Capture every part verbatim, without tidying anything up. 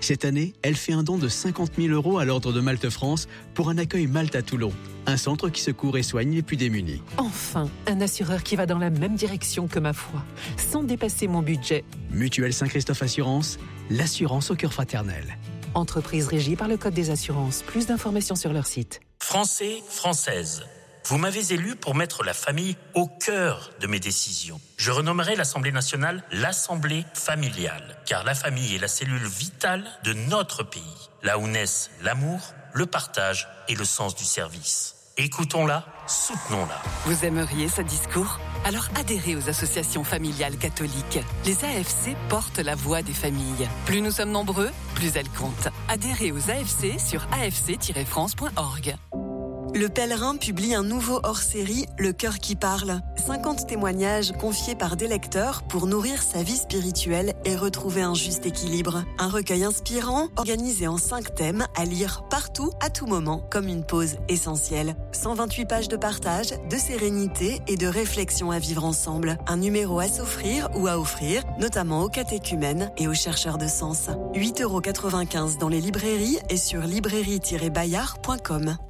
Cette année, elle fait un don de cinquante mille euros à l'Ordre de Malte France pour un accueil Malte à Toulon, un centre qui secourt et soigne les plus démunis. Enfin, un assureur qui va dans la même direction que ma foi, sans dépasser mon budget. Mutuelle Saint-Christophe Assurance, l'assurance au cœur fraternel. Entreprise régie par le Code des assurances. Plus d'informations sur leur site. Français, Françaises, vous m'avez élu pour mettre la famille au cœur de mes décisions. Je renommerai l'Assemblée nationale l'Assemblée familiale, car la famille est la cellule vitale de notre pays, là où naissent l'amour, le partage et le sens du service. Écoutons-la, soutenons-la. Vous aimeriez ce discours ? Alors adhérez aux associations familiales catholiques. Les A F C portent la voix des familles. Plus nous sommes nombreux, plus elles comptent. Adhérez aux A F C sur a f c tiret france point org. Le Pèlerin publie un nouveau hors-série, Le Cœur qui parle. cinquante témoignages confiés par des lecteurs pour nourrir sa vie spirituelle et retrouver un juste équilibre. Un recueil inspirant, organisé en cinq thèmes, à lire partout, à tout moment, comme une pause essentielle. cent vingt-huit pages de partage, de sérénité et de réflexion à vivre ensemble. Un numéro à s'offrir ou à offrir, notamment aux catéchumènes et aux chercheurs de sens. huit euros quatre-vingt-quinze dans les librairies et sur librairie tiret bayard point com.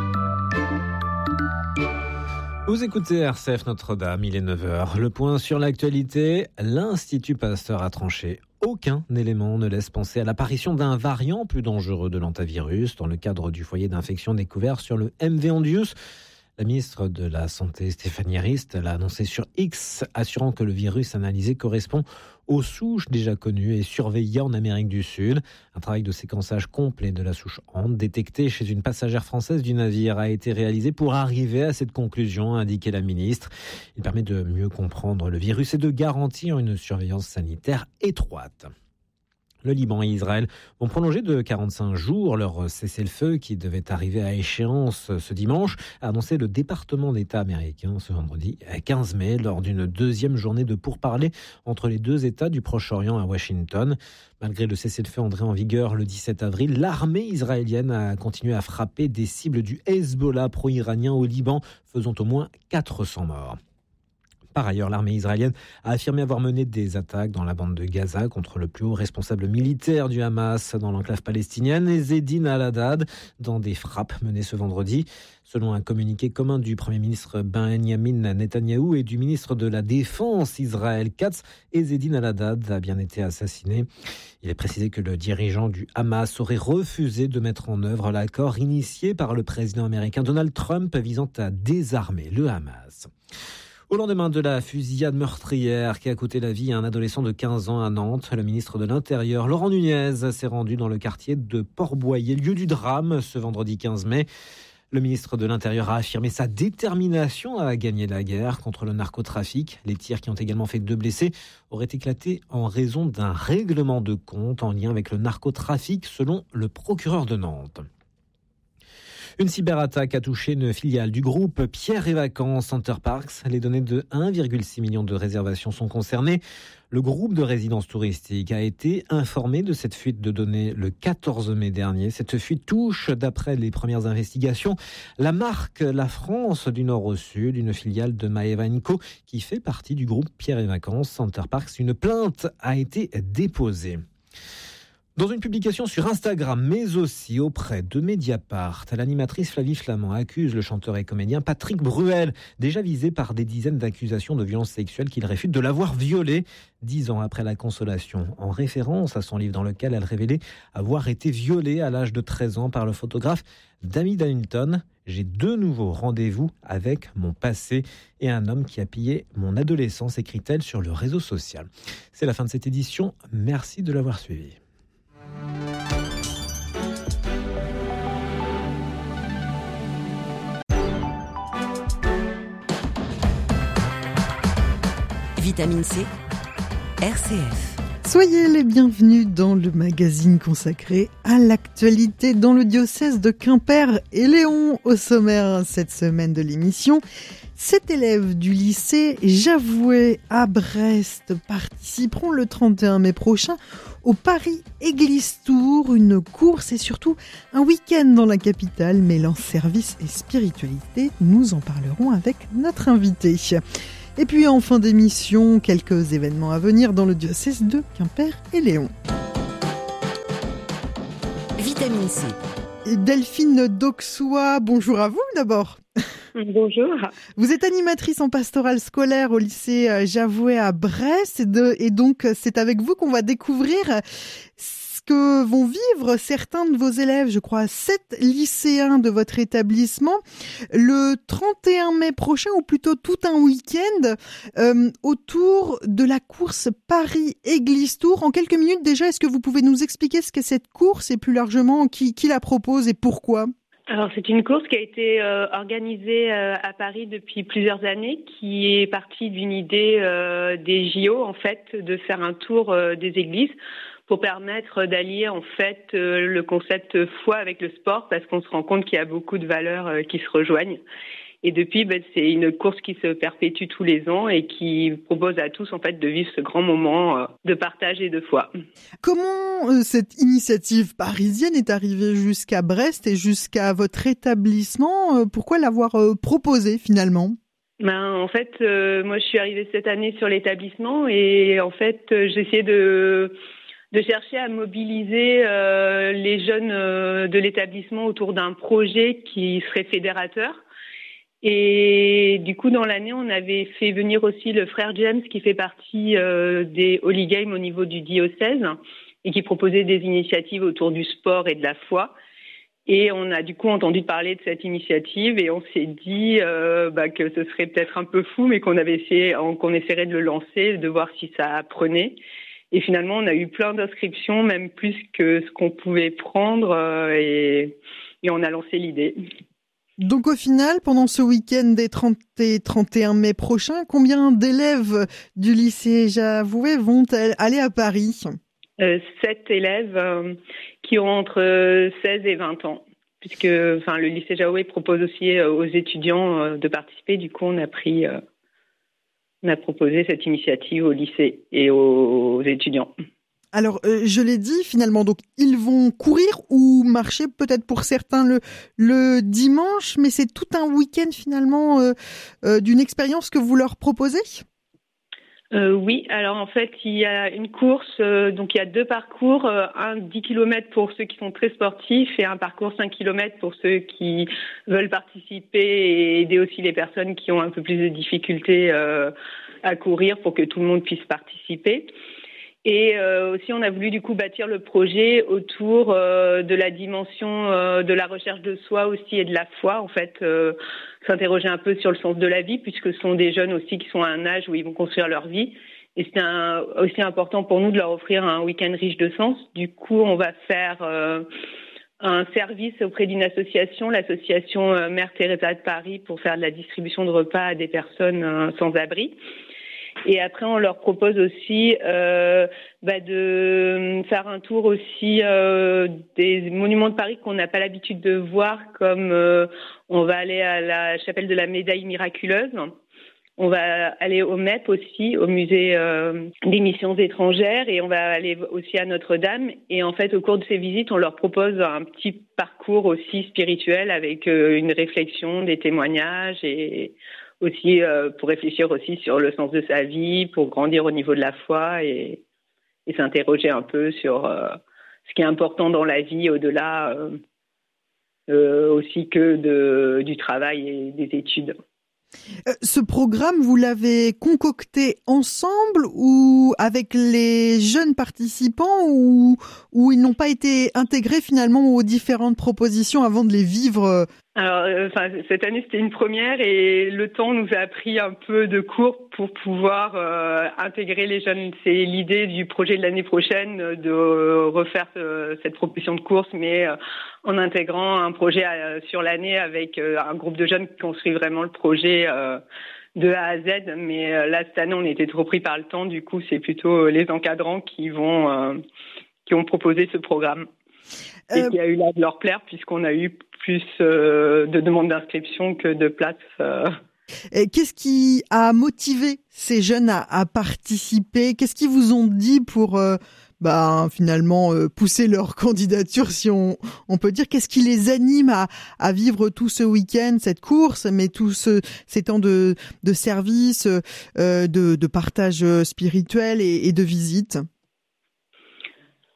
Vous écoutez R C F Notre-Dame, il est neuf heures. Le point sur l'actualité, l'Institut Pasteur a tranché. Aucun élément ne laisse penser à l'apparition d'un variant plus dangereux de l'hantavirus dans le cadre du foyer d'infection découvert sur le M V Andius. La ministre de la Santé, Stéphanie Rist, l'a annoncé sur X, assurant que le virus analysé correspond aux souches déjà connues et surveillées en Amérique du Sud. Un travail de séquençage complet de la souche Ande, détectée chez une passagère française du navire, a été réalisé pour arriver à cette conclusion, a indiqué la ministre. Il permet de mieux comprendre le virus et de garantir une surveillance sanitaire étroite. Le Liban et Israël vont prolonger de quarante-cinq jours leur cessez-le-feu qui devait arriver à échéance ce dimanche, a annoncé le département d'État américain ce vendredi quinze mai lors d'une deuxième journée de pourparlers entre les deux États du Proche-Orient à Washington. Malgré le cessez-le-feu entré en vigueur le dix-sept avril, l'armée israélienne a continué à frapper des cibles du Hezbollah pro-iranien au Liban, faisant au moins quatre cents morts. Par ailleurs, l'armée israélienne a affirmé avoir mené des attaques dans la bande de Gaza contre le plus haut responsable militaire du Hamas dans l'enclave palestinienne, Ezzedine Al-Haddad, dans des frappes menées ce vendredi. Selon un communiqué commun du Premier ministre Benyamin Netanyahou et du ministre de la Défense Israël Katz, Ezzedine Al-Haddad a bien été assassiné. Il est précisé que le dirigeant du Hamas aurait refusé de mettre en œuvre l'accord initié par le président américain Donald Trump visant à désarmer le Hamas. Au lendemain de la fusillade meurtrière qui a coûté la vie à un adolescent de quinze ans à Nantes, le ministre de l'Intérieur, Laurent Nunez, s'est rendu dans le quartier de Port-Boyer, lieu du drame, ce vendredi quinze mai. Le ministre de l'Intérieur a affirmé sa détermination à gagner la guerre contre le narcotrafic. Les tirs qui ont également fait deux blessés auraient éclaté en raison d'un règlement de compte en lien avec le narcotrafic, selon le procureur de Nantes. Une cyberattaque a touché une filiale du groupe Pierre et Vacances Center Parcs. Les données de un virgule six million de réservations sont concernées. Le groupe de résidences touristiques a été informé de cette fuite de données le quatorze mai dernier. Cette fuite touche, d'après les premières investigations, la marque La France du Nord au Sud, une filiale de Maeva and Co qui fait partie du groupe Pierre et Vacances Center Parcs. Une plainte a été déposée. Dans une publication sur Instagram, mais aussi auprès de Mediapart, l'animatrice Flavie Flament accuse le chanteur et comédien Patrick Bruel, déjà visé par des dizaines d'accusations de violences sexuelles, qu'il réfute de l'avoir violé dix ans après la consolation, en référence à son livre dans lequel elle révélait avoir été violée à l'âge de treize ans par le photographe David Hamilton. J'ai de nouveaux rendez-vous avec mon passé et un homme qui a pillé mon adolescence, écrit-elle sur le réseau social. C'est la fin de cette édition. Merci de l'avoir suivi. Vitamine C, R C F. Soyez les bienvenus dans le magazine consacré à l'actualité dans le diocèse de Quimper et Léon. Au sommaire cette semaine de l'émission, sept élèves du lycée Javoué à Brest participeront le trente et un mai prochain au Paris Église Tour, une course et surtout un week-end dans la capitale mêlant service et spiritualité. Nous en parlerons avec notre invité. Et puis en fin d'émission, quelques événements à venir dans le diocèse de Quimper et Léon. Vitamine C. Delphine Doxoua, bonjour à vous d'abord. Bonjour. Vous êtes animatrice en pastorale scolaire au lycée Javoué à Brest et, de, et donc c'est avec vous qu'on va découvrir ce que vont vivre certains de vos élèves, je crois sept lycéens de votre établissement, le trente et un mai prochain, ou plutôt tout un week-end, euh, autour de la course Paris-Église-Tours. En quelques minutes déjà, est-ce que vous pouvez nous expliquer ce qu'est cette course et plus largement qui, qui la propose et pourquoi ? Alors c'est une course qui a été euh, organisée euh, à Paris depuis plusieurs années, qui est partie d'une idée euh, des J O en fait, de faire un tour euh, des églises pour permettre d'allier en fait euh, le concept foi avec le sport, parce qu'on se rend compte qu'il y a beaucoup de valeurs euh, qui se rejoignent. Et depuis, ben, c'est une course qui se perpétue tous les ans et qui propose à tous en fait de vivre ce grand moment euh, de partage et de foi. Comment euh, cette initiative parisienne est arrivée jusqu'à Brest et jusqu'à votre établissement ? euh, Pourquoi l'avoir euh, proposée finalement ? Ben, en fait, euh, moi je suis arrivée cette année sur l'établissement et en fait euh, j'essayais de... de chercher à mobiliser euh, les jeunes euh, de l'établissement autour d'un projet qui serait fédérateur. Et du coup, dans l'année, on avait fait venir aussi le frère James qui fait partie euh, des Holy Games au niveau du diocèse et qui proposait des initiatives autour du sport et de la foi. Et on a du coup entendu parler de cette initiative et on s'est dit euh, bah, que ce serait peut-être un peu fou, mais qu'on avait essayé, qu'on essaierait de le lancer, de voir si ça prenait. Et finalement, on a eu plein d'inscriptions, même plus que ce qu'on pouvait prendre, euh, et, et on a lancé l'idée. Donc au final, pendant ce week-end des trente et trente et un mai prochains, combien d'élèves du lycée Javoué vont aller à Paris ? euh, Sept élèves euh, qui ont entre seize et vingt ans, puisque enfin, le lycée Javoué propose aussi euh, aux étudiants euh, de participer. Du coup, on a pris... Euh, On a proposé cette initiative au lycée et aux étudiants. Alors, euh, je l'ai dit, finalement, donc ils vont courir ou marcher peut-être pour certains le, le dimanche, mais c'est tout un week-end finalement euh, euh, d'une expérience que vous leur proposez ? Euh, oui, alors en fait, il y a une course, euh, donc il y a deux parcours, euh, un dix kilomètres pour ceux qui sont très sportifs et un parcours cinq kilomètres pour ceux qui veulent participer et aider aussi les personnes qui ont un peu plus de difficultés euh, à courir pour que tout le monde puisse participer. Et euh, aussi, on a voulu du coup bâtir le projet autour euh, de la dimension euh, de la recherche de soi aussi et de la foi. En fait, euh, s'interroger un peu sur le sens de la vie, puisque ce sont des jeunes aussi qui sont à un âge où ils vont construire leur vie. Et c'est un, aussi important pour nous de leur offrir un week-end riche de sens. Du coup, on va faire euh, un service auprès d'une association, l'association euh, Mère Teresa de Paris, pour faire de la distribution de repas à des personnes euh, sans abri. Et après, on leur propose aussi euh, bah de faire un tour aussi euh, des monuments de Paris qu'on n'a pas l'habitude de voir, comme euh, on va aller à la chapelle de la Médaille miraculeuse. On va aller au M E P aussi, au musée euh, des missions étrangères, et on va aller aussi à Notre-Dame. Et en fait, au cours de ces visites, on leur propose un petit parcours aussi spirituel avec euh, une réflexion, des témoignages et aussi euh, pour réfléchir aussi sur le sens de sa vie, pour grandir au niveau de la foi et, et s'interroger un peu sur euh, ce qui est important dans la vie au-delà euh, euh, aussi que de, du travail et des études. Euh, ce programme, vous l'avez concocté ensemble ou avec les jeunes participants ou, ou ils n'ont pas été intégrés finalement aux différentes propositions avant de les vivre ? Alors, euh, enfin, cette année, c'était une première et le temps nous a pris un peu de cours pour pouvoir euh, intégrer les jeunes. C'est l'idée du projet de l'année prochaine de refaire euh, cette proposition de course, mais euh, en intégrant un projet euh, sur l'année avec euh, un groupe de jeunes qui construit vraiment le projet euh, de A à Z. Mais euh, là, cette année, on était trop pris par le temps. Du coup, c'est plutôt les encadrants qui vont euh, qui ont proposé ce programme et euh... qui a eu l'air de leur plaire puisqu'on a eu plus euh, de demandes d'inscription que de places. Euh. Et qu'est-ce qui a motivé ces jeunes à, à participer ? Qu'est-ce qu'ils vous ont dit pour euh, bah, finalement euh, pousser leur candidature, si on, on peut dire ? Qu'est-ce qui les anime à, à vivre tout ce week-end, cette course, mais tous ce, ces temps de, de service, euh, de, de partage spirituel et, et de visite ?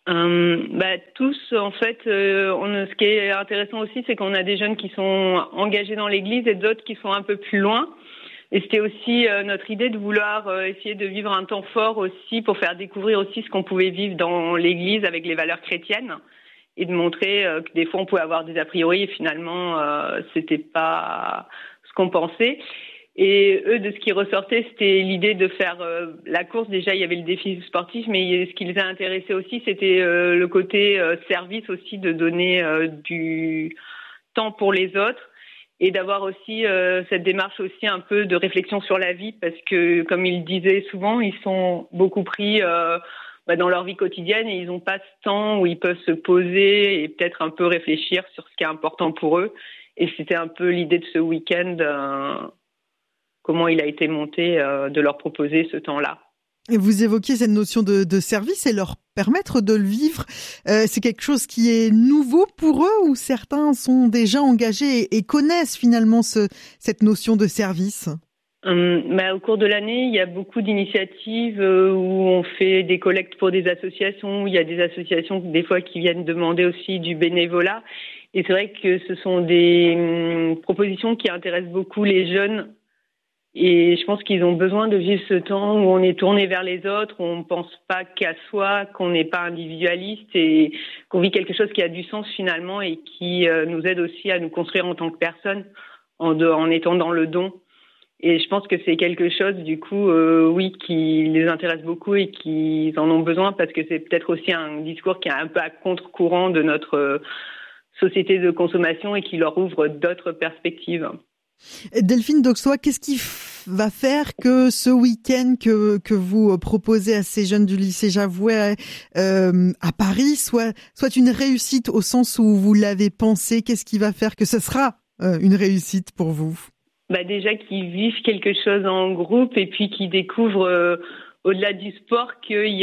Euh, bah, tous, en fait, euh, on, ce qui est intéressant aussi, c'est qu'on a des jeunes qui sont engagés dans l'église et d'autres qui sont un peu plus loin. Et c'était aussi euh, notre idée de vouloir euh, essayer de vivre un temps fort aussi pour faire découvrir aussi ce qu'on pouvait vivre dans l'église avec les valeurs chrétiennes et de montrer euh, que des fois on pouvait avoir des a priori et finalement euh, c'était pas ce qu'on pensait. Et eux, de ce qui ressortait, c'était l'idée de faire euh, la course. Déjà, il y avait le défi sportif, mais ce qui les a intéressés aussi, c'était euh, le côté euh, service aussi, de donner euh, du temps pour les autres et d'avoir aussi euh, cette démarche aussi un peu de réflexion sur la vie, parce que, comme ils disaient souvent, ils sont beaucoup pris euh, bah, dans leur vie quotidienne et ils n'ont pas ce temps où ils peuvent se poser et peut-être un peu réfléchir sur ce qui est important pour eux. Et c'était un peu l'idée de ce week-end. Euh, comment il a été monté, euh, de leur proposer ce temps-là. Et vous évoquiez cette notion de, de service et leur permettre de le vivre. Euh, c'est quelque chose qui est nouveau pour eux ou certains sont déjà engagés et, et connaissent finalement ce, cette notion de service ? Hum, bah, au cours de l'année, il y a beaucoup d'initiatives euh, où on fait des collectes pour des associations. Il y a des associations des fois qui viennent demander aussi du bénévolat. Et c'est vrai que ce sont des hum, propositions qui intéressent beaucoup les jeunes. Et je pense qu'ils ont besoin de vivre ce temps où on est tourné vers les autres, où on ne pense pas qu'à soi, qu'on n'est pas individualiste et qu'on vit quelque chose qui a du sens finalement et qui euh, nous aide aussi à nous construire en tant que personne en, de, en étant dans le don. Et je pense que c'est quelque chose, du coup, euh, oui, qui les intéresse beaucoup et qu'ils en ont besoin parce que c'est peut-être aussi un discours qui est un peu à contre-courant de notre euh, société de consommation et qui leur ouvre d'autres perspectives. Delphine d'Auxois, qu'est-ce qui f- va faire que ce week-end que, que vous proposez à ces jeunes du lycée Javoué euh, à Paris soit, soit une réussite au sens où vous l'avez pensé ? Qu'est-ce qui va faire que ce sera euh, une réussite pour vous ? Bah déjà qu'ils vivent quelque chose en groupe et puis qu'ils découvrent euh, au-delà du sport qu'il y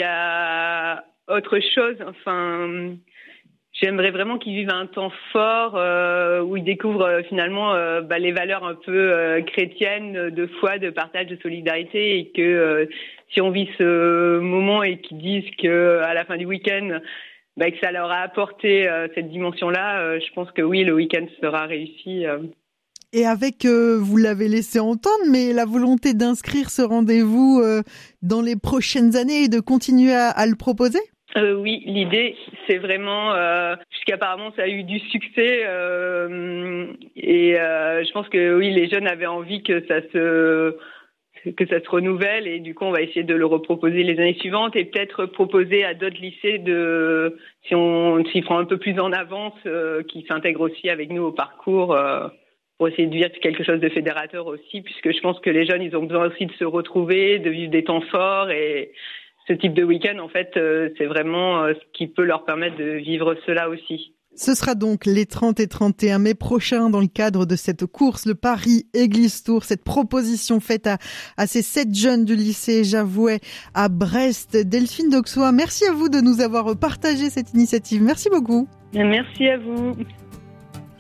a autre chose. Enfin... J'aimerais vraiment qu'ils vivent un temps fort euh, où ils découvrent euh, finalement euh, bah, les valeurs un peu euh, chrétiennes de foi, de partage, de solidarité et que euh, si on vit ce moment et qu'ils disent que à la fin du week-end bah, que ça leur a apporté euh, cette dimension-là, euh, je pense que oui, le week-end sera réussi. Euh. Et avec, euh, vous l'avez laissé entendre, mais la volonté d'inscrire ce rendez-vous euh, dans les prochaines années et de continuer à, à le proposer ? Euh, oui, l'idée, c'est vraiment, euh, puisqu'apparemment ça a eu du succès, euh, et euh, je pense que oui, les jeunes avaient envie que ça se que ça se renouvelle, et du coup, on va essayer de le reproposer les années suivantes, et peut-être proposer à d'autres lycées de, si on s'y prend un peu plus en avance, euh, qui s'intègrent aussi avec nous au parcours, euh, pour essayer de vivre quelque chose de fédérateur aussi, puisque je pense que les jeunes, ils ont besoin aussi de se retrouver, de vivre des temps forts et ce type de week-end, en fait, euh, c'est vraiment euh, ce qui peut leur permettre de vivre cela aussi. Ce sera donc les trente et trente et un mai prochains dans le cadre de cette course, le Paris Église Tour, cette proposition faite à, à ces sept jeunes du lycée Javoué à Brest. Delphine d'Auxois, merci à vous de nous avoir partagé cette initiative. Merci beaucoup. Merci à vous.